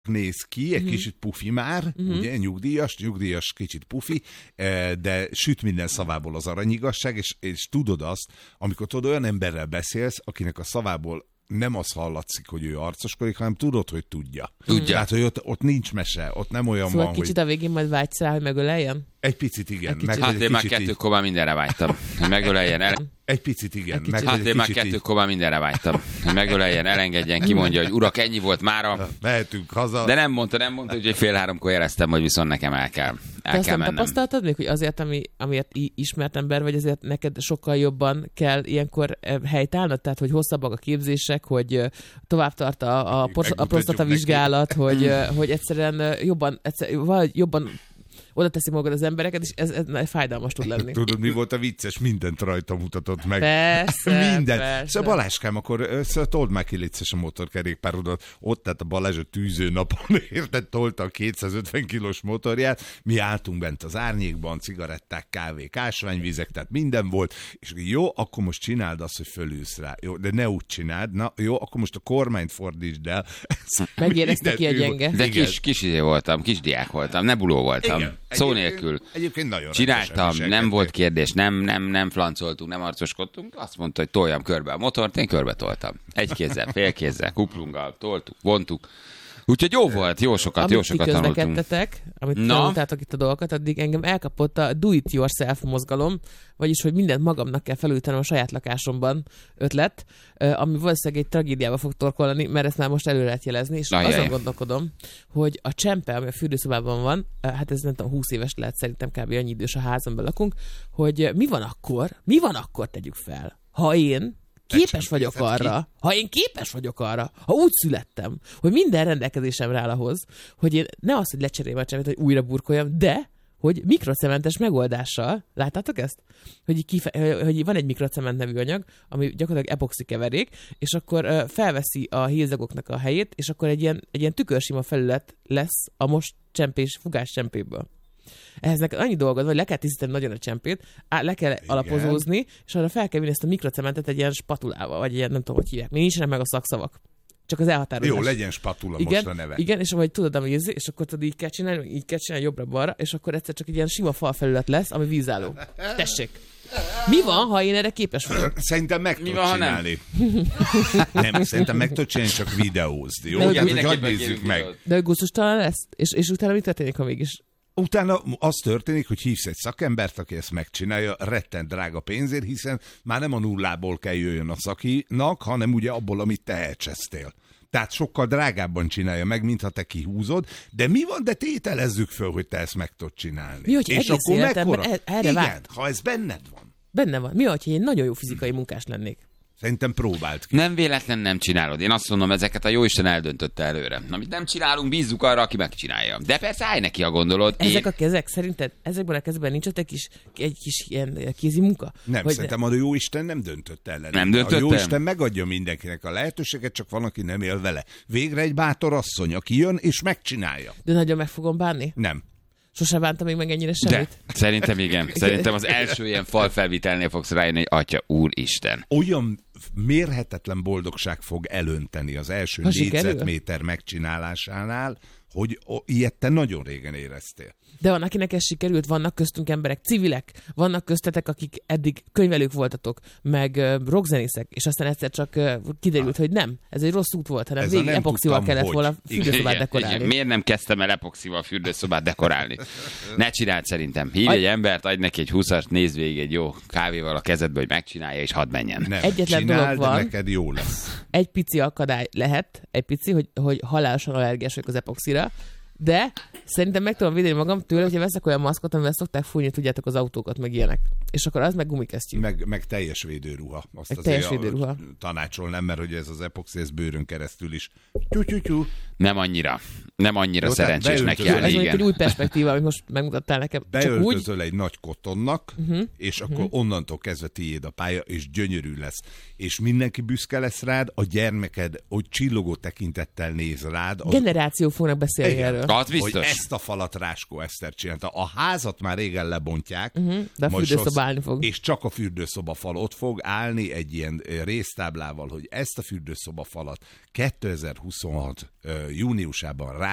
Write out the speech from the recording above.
néz ki, egy kicsit pufi már, ugye, nyugdíjas, kicsit pufi, de süt minden szavából az aranyigazság, és tudod azt, amikor olyan emberrel beszélsz, akinek a szavából nem az hallatszik, hogy ő arcoskodik, hanem tudod, hogy tudja. Tehát, hogy ott nincs mese, ott nem olyan szóval van, kicsit hogy... a végén majd vágysz rá, hogy megöleljen? Egy picit igen. Hát én már 2-kor már mindenre vágytam, hogy megöleljen el. Egy picit igen. Hát én már 2-kor már mindenre vágytam, hogy megöleljen, elengedjen, kimondja, hogy urak, ennyi volt mára. Mehetünk haza. De nem mondta, hogy 2:30 jeleztem, hogy viszont nekem el kell mennem. mennem. Tapasztaltad még, hogy azért, amiért ismert ember vagy, azért neked sokkal jobban kell ilyenkor helytállnod? Tehát, hogy hosszabbak a képzések, hogy tovább tart a prostatavizsgálat, hogy egyszerűen jobban oda teszi magad az embereket, és ez fájdalmas tud lenni. Tudod, mi volt a vicces? Mindent rajta mutatott meg. Persze, Minden. persze. Szóval Baláskám, akkor told már ki létszes a motorkerékpárodat. Ott, tehát a Balázs a tűző napon, érted, tolta a 250 kilós motorját. Mi álltunk bent az árnyékban, cigaretták, kávék, ásványvizek, tehát minden volt. És jó, akkor most csináld azt, hogy fölülsz rá. Jó, de ne úgy csináld. Na, jó, akkor most a kormányt fordítsd el. Megérezte ki a gyenge. De kis voltam, kisdiák voltam, nebuló voltam. Igen. Szó nélkül. Egyébként nagyon csináltam, nem volt kérdés, nem flancoltunk, nem arcoskodtunk. Azt mondta, hogy toljam körbe a motort, én körbe toltam. Egy kézzel, fél kézzel, kuplunggal, toltuk, vontuk. Úgyhogy jó volt, jó sokat tanultunk. Amit tanultátok itt a dolgokat, addig engem elkapott a do it yourself mozgalom, vagyis, hogy mindent magamnak kell felújítanom a saját lakásomban ötlet, ami valószínűleg egy tragédiába fog torkolni, mert ezt már most előre lehet jelezni, és azon gondolkodom, hogy a csempe, ami a fürdőszobában van, hát ez nem tudom, 20 éves lehet, szerintem kb. Annyi idős a házamban lakunk, hogy mi van akkor tegyük fel, ha én képes vagyok arra, ha úgy születtem, hogy minden rendelkezésemre áll ahhoz, hogy én ne az, hogy lecseréljem a csempét, hogy újra burkoljam, de hogy mikrocementes megoldással, láttátok ezt? Hogy van egy mikrocement nevű anyag, ami gyakorlatilag epoxi keverék, és akkor felveszi a hézagoknak a helyét, és akkor egy ilyen tükörsima felület lesz a most fugás csempéből. Ehhez neked annyi dolgod, hogy le kell tisztítani nagyon a csempét, le kell alapozózni, és arra fel kell vinni ezt a mikrocementet egy ilyen spatulával, vagy ilyen, nem tudom, hogy hívják. Még nincsenek meg a szakszavak. Csak az elhatározás. Jó, legyen spatula most a neve. Igen, és ahogy tudod, ami és akkor tudod, így kell csinálni jobbra-balra, és akkor egyszer csak egy ilyen sima falfelület lesz, ami vízálló. Tessék! Mi van, ha én erre képes vagyok? Szerintem meg tudod csinálni. Nem, szerintem meg tudod csinálni, csak videózni. Jó? Hogy nézzük meg. De hogy gusztustalan lesz? És utána mi történik, ha mégis? Utána az történik, hogy hívsz egy szakembert, aki ezt megcsinálja, rettent drága pénzért, hiszen már nem a nullából kell jöjjön a szakinak, hanem ugye abból, amit te elcsesztél. Tehát sokkal drágábban csinálja meg, mintha te kihúzod, de mi van, de tételezzük föl, hogy te ezt meg tudod csinálni. Mi, hogy és akkor mekkora? Igen, ha ez benned van. Benne van. Mi, hogy én nagyon jó fizikai munkás lennék? Szerintem próbáld ki. Nem véletlen nem csinálod. Én azt mondom, ezeket a jóisten eldöntötte előre. Amit nem csinálunk, bízzuk arra, aki megcsinálja. De persze állj neki, ha gondolod. Ezek a kezek, szerinted ezekben a kezekben nincs ott egy kis ilyen kézi munka? Nem, szerintem a jóisten nem döntött ellen. Nem döntött. A jóisten megadja mindenkinek a lehetőséget, csak van, aki nem él vele. Végre egy bátor asszony, aki jön és megcsinálja. De nagyon meg fogom bánni? Nem. Sose bántam még meg ennyire semmit? De, szerintem igen. Szerintem az első ilyen falfelvitelnél fogsz rájönni, hogy Atya Úristen. Olyan mérhetetlen boldogság fog elönteni az első négyzetméter megcsinálásánál, hogy ilyet te nagyon régen éreztél. De van, akinek ez sikerült, vannak köztünk emberek, civilek, vannak köztetek, akik eddig könyvelők voltatok, meg rockzenészek, és aztán egyszer csak kiderült, hogy nem, ez egy rossz út volt, hanem végig epoxival kellett volna fürdőszobát dekorálni. Igen. Miért nem kezdtem el epoxival a fürdőszobát dekorálni? Ne csináld szerintem. Hívj egy embert, adj neki egy 20-ast, nézd végig egy jó kávéval a kezedbe, hogy megcsinálja, és hadd menjen. Nem, egyetlen dolog van, neked jó lesz. Egy pici akadály lehet, hogy halálosan allergiás vagyok az epoxira, de szerintem meg tudom védeni magam tőle, hogyha veszek olyan maszkot, amivel szokták fújni, tudjátok, az autókat, meg ilyenek. És akkor az meg gumikesztyű. Meg teljes védőruha. Azt teljes védőruha. Tanácsolnám, mert hogy ez az epoxi, ez bőrön keresztül is. Nem annyira jó, szerencsés neki állni. Ez mondjuk egy új perspektíva, amit most megmutattál nekem. Beöltözöl egy nagy kotonnak, és akkor onnantól kezdve tiéd a pálya, és gyönyörű lesz. És mindenki büszke lesz rád, a gyermeked, hogy csillogó tekintettel néz rád. Generáció fognak beszélni erről. Hogy ezt a falat Ráskó Eszter csinálta. A házat már régen lebontják, de a fürdőszoba állni fog. És csak a fürdőszoba fal ott fog állni egy ilyen résztáblával, hogy ezt a fürdőszoba falat 2026 júniusában